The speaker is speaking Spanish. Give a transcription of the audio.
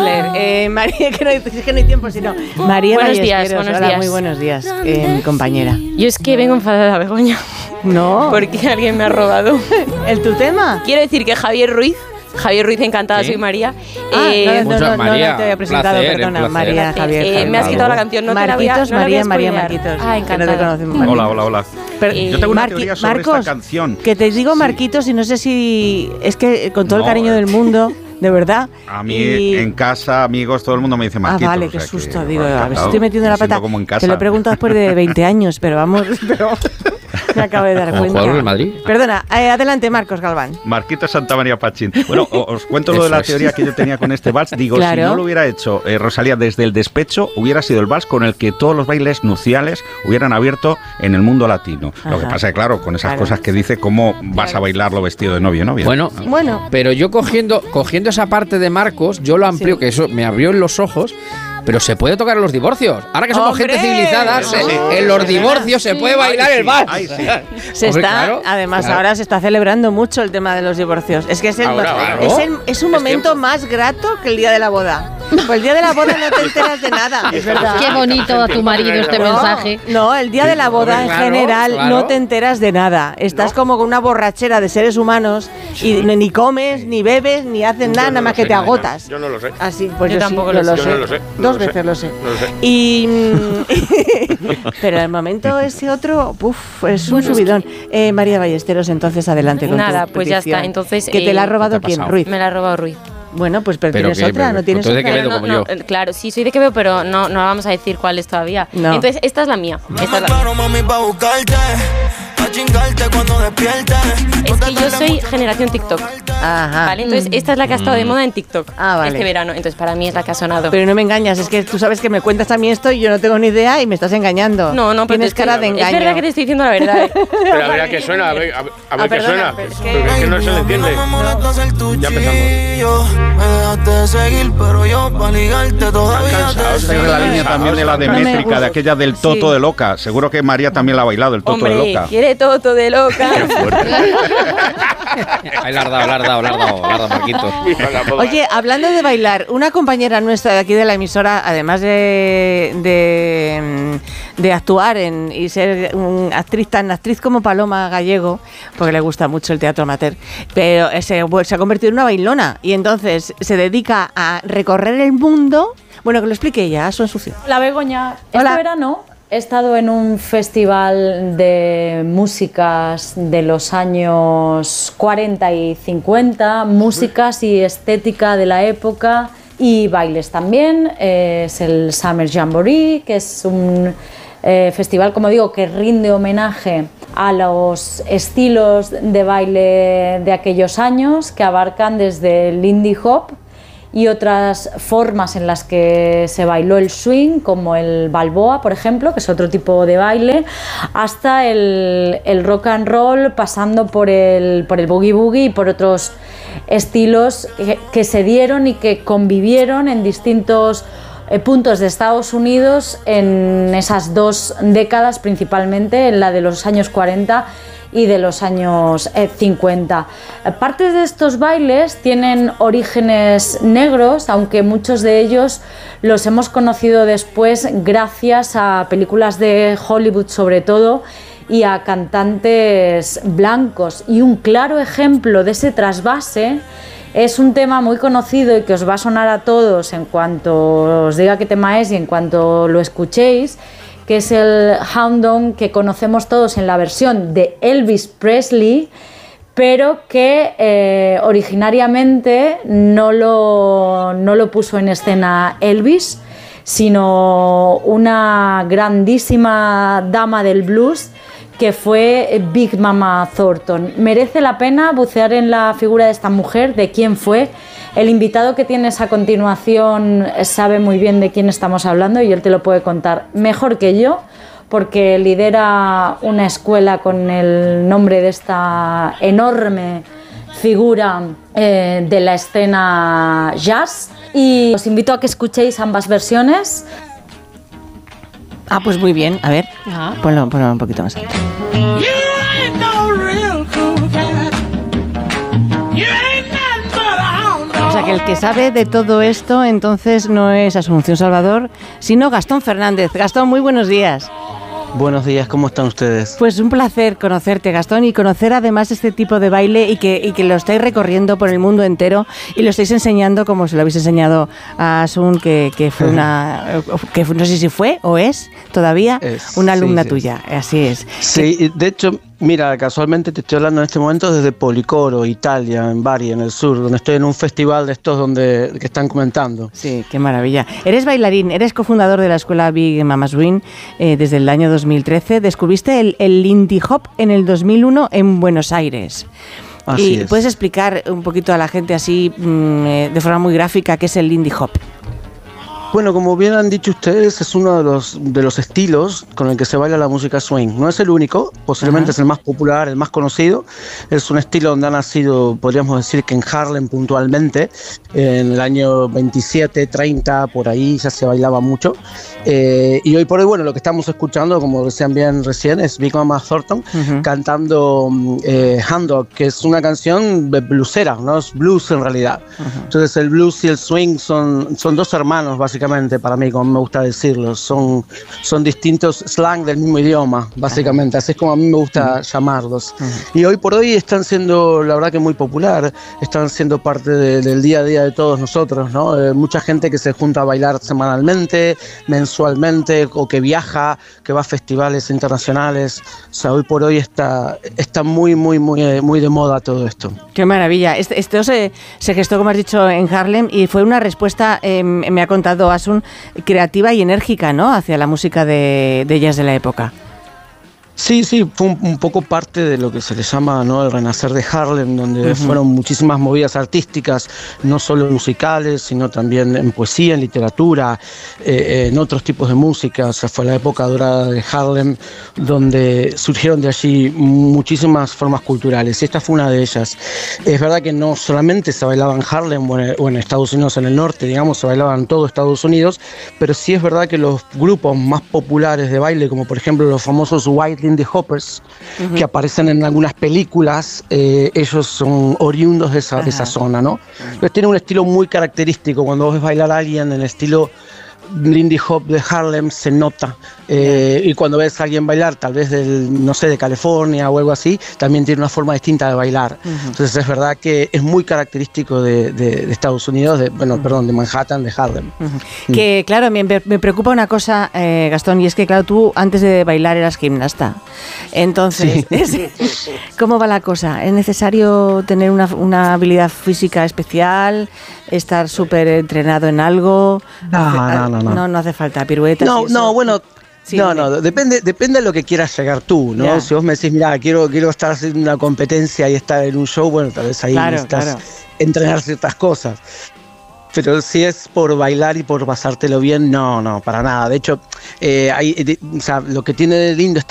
leer. María, que no hay tiempo, sino María Buenos días, Ballesteros. buenos Hola, días. muy buenos días, mi compañera. Yo es que vengo enfadada, Begoña. No. Porque alguien me ha robado. ¿El tu tema? Quiero decir que Javier Ruiz, encantada, ¿Sí? soy María. No María, te había presentado, placer, perdona. placer. María, Javier. Me has quitado la canción, no te la voy a Marquitos, spoilear. María Marquitos. Ah, que no te encantada. conocemos. Hola. Pero, Yo tengo una Marqui- teoría sobre Marcos, esta canción. Que te digo Marquitos y no sé si... Es que con todo el No, cariño del mundo, de verdad. A mí, en casa, amigos, todo el mundo me dice Marquitos. Vale, o qué sea susto. que, Digo, a ver si encantado. estoy metiendo la Me siento pata. como en casa. Te lo he preguntado después de 20 años, pero vamos... Me acabo de dar ¿Como cuenta. jugador del Madrid? Perdona, adelante, Marcos Galván. Marquitos Santa María Pachín. Bueno, os cuento lo de la Eso es. teoría que yo tenía con este vals. Digo, Claro. si no lo hubiera hecho Rosalía desde el despecho, hubiera sido el vals con el que todos los bailes nupciales hubieran abierto en el mundo latino. Lo que Ajá. pasa es, claro, con esas Claro. cosas que dice, ¿cómo vas a bailarlo vestido de novio o novia? Bueno, pero yo cogiendo esa parte de Marcos, yo lo amplío, Sí. que eso me abrió en los ojos. Pero se puede tocar en los divorcios. Ahora que somos ¡Hombre! gente civilizada, Sí. en los divorcios se puede bailar el vals. Ay, sí. Hombre, claro, Además, claro. ahora se está celebrando mucho el tema de los divorcios. Es que es, Ahora, claro. es un momento más grato que el día de la boda. Pues el día de la boda no te enteras de nada. Es verdad. Qué bonito a tu marido este mensaje. No, el día de la boda en Claro, general claro. no te enteras de nada. Estás como con una borrachera de seres humanos y ni comes, ni bebes, ni haces nada más que te agotas. Yo no lo sé. Así, pues Yo yo, tampoco sí, lo lo sé. sé. Yo no lo sé. Dos veces lo sé. Y pero el momento ese otro, es un subidón. María Ballesteros, entonces adelante con Nada, tu pues ya petición. está. Entonces, ¿Que te la ha robado ¿qué te ha quién? pasado? Ruiz. Me la ha robado Ruiz. Bueno, pues pero Pero tienes que- otra, no tienes tú de otra. Quevedo como yo. Claro, sí, soy de Quevedo, pero no vamos a decir cuál es todavía. No. Entonces, esta es la mía. Esta es la- Claro, mami, pa' buscarte, pa' chingarte cuando despiertes. Es que yo soy generación TikTok, Ajá. ¿vale? Entonces, esta es la que ha estado de moda en TikTok Vale. este verano. Entonces, para mí es la que ha sonado. Pero no me engañas, es que tú sabes que me cuentas a mí esto y yo no tengo ni idea y me estás engañando. No, pero Tienes te cara estoy- de engaño. Es verdad que te estoy diciendo la verdad. Pero a ver a qué suena, a ver qué perdona, suena. pero es Porque es que no se le entiende. No me molesta ser tu Ya empezamos. chillo. Me dejaste de seguir, pero yo pa' ligarte todavía Cansado, te Esta es la línea también de la de No me métrica, gusta. de aquella del toto Sí. de loca. Seguro que María también la ha bailado, el toto Hombre, de loca. quiere toto de loca. Ahí la has dado, Marquitos. Oye, hablando de bailar, una compañera nuestra de aquí de la emisora, además de actuar y ser tan actriz como Paloma Gallego, porque le gusta mucho el teatro amateur, pero se ha convertido en una bailona y entonces se dedica a recorrer el mundo. Bueno, que lo explique ella, Asun Sucio. La Begoña, Hola. este verano he estado en un festival de músicas de los años 40 y 50, músicas y estética de la época y bailes también. Es el Summer Jamboree, que es un festival, como digo, que rinde homenaje a los estilos de baile de aquellos años, que abarcan desde el indie hop y otras formas en las que se bailó el swing, como el balboa, por ejemplo, que es otro tipo de baile, hasta el rock and roll, pasando por el boogie boogie y por otros estilos que se dieron y que convivieron en distintos puntos de Estados Unidos en esas dos décadas, principalmente en la de los años 40 y de los años 50. Partes de estos bailes tienen orígenes negros, aunque muchos de ellos los hemos conocido después gracias a películas de Hollywood sobre todo y a cantantes blancos. Y un claro ejemplo de ese trasvase es un tema muy conocido y que os va a sonar a todos en cuanto os diga qué tema es y en cuanto lo escuchéis, que es el Hound Dog, que conocemos todos en la versión de Elvis Presley, pero que originariamente no lo puso en escena Elvis, sino una grandísima dama del blues que fue Big Mama Thornton. Merece la pena bucear en la figura de esta mujer, de quién fue. El invitado que tienes a continuación sabe muy bien de quién estamos hablando y él te lo puede contar mejor que yo, porque lidera una escuela con el nombre de esta enorme figura de la escena jazz. Y os invito a que escuchéis ambas versiones. Pues muy bien, a ver, ponlo un poquito más alto. O sea que el que sabe de todo esto entonces no es Asunción Salvador, sino Gastón Fernández. Gastón, muy buenos días. Buenos días, ¿cómo están ustedes? Pues un placer conocerte, Gastón, y conocer además este tipo de baile y que lo estáis recorriendo por el mundo entero y lo estáis enseñando como se lo habéis enseñado a Asun, que fue que no sé si fue o es todavía una alumna tuya, así es. Sí, de hecho, mira, casualmente te estoy hablando en este momento desde Policoro, Italia, en Bari, en el sur, donde estoy en un festival de estos que están comentando. Sí, qué maravilla. Eres bailarín, eres cofundador de la escuela Big Mama Swing desde el año 2013. Descubriste el Lindy Hop en el 2001 en Buenos Aires. Así y es. ¿Puedes explicar un poquito a la gente así, de forma muy gráfica, qué es el Lindy Hop? Bueno, como bien han dicho ustedes, es uno de los estilos con el que se baila la música swing. No es el único, posiblemente es el más popular, el más conocido. Es un estilo donde ha nacido, podríamos decir que en Harlem puntualmente, en el año 27, 30, por ahí ya se bailaba mucho. Y hoy por hoy, bueno, lo que estamos escuchando, como decían bien recién, es Big Mama Thornton cantando Hound Dog, que es una canción bluesera, no es blues en realidad. Entonces el blues y el swing son dos hermanos, básicamente, para mí, como me gusta decirlo. Son distintos slang del mismo idioma, básicamente. Así es como a mí me gusta llamarlos. Y hoy por hoy están siendo, la verdad que muy popular, están siendo parte del día a día de todos nosotros, ¿no? Mucha gente que se junta a bailar semanalmente, mensualmente, o que viaja, que va a festivales internacionales. O sea, hoy por hoy está muy, muy, muy, muy de moda todo esto. Qué maravilla. Esto se gestó, como has dicho, en Harlem y fue una respuesta, me ha contado Asun, creativa y enérgica, ¿no?, hacia la música de jazz de la época. Sí, fue un poco parte de lo que se le llama, ¿no?, el renacer de Harlem, donde fueron muchísimas movidas artísticas, no solo musicales, sino también en poesía, en literatura, en otros tipos de música. O sea, fue la época dorada de Harlem, donde surgieron de allí muchísimas formas culturales, y esta fue una de ellas. Es verdad que no solamente se bailaba en Harlem o en Estados Unidos, en el norte, digamos, se bailaba en todo Estados Unidos, pero sí es verdad que los grupos más populares de baile, como por ejemplo los famosos White Lindy Hoppers, que aparecen en algunas películas, ellos son oriundos de esa zona, ¿no? Entonces tiene un estilo muy característico. Cuando vos ves bailar a alguien en el estilo Lindy Hop de Harlem, se nota. Y cuando ves a alguien bailar, tal vez de California o algo así, también tiene una forma distinta de bailar. Entonces es verdad que es muy característico de Estados Unidos, de Manhattan, de Harlem. Que claro, me preocupa una cosa, Gastón, y es que claro, tú antes de bailar eras gimnasta. Entonces, ¿cómo va la cosa? ¿Es necesario tener una habilidad física especial? ¿Estar súper entrenado en algo? No hace falta piruetas. Depende de lo que quieras llegar tú, ¿no? Si vos me decís, mira, quiero estar haciendo una competencia y estar en un show, bueno, tal vez ahí necesitas entrenar ciertas cosas. Pero si es por bailar y por pasártelo bien, no, para nada. De hecho, lo que tiene de lindo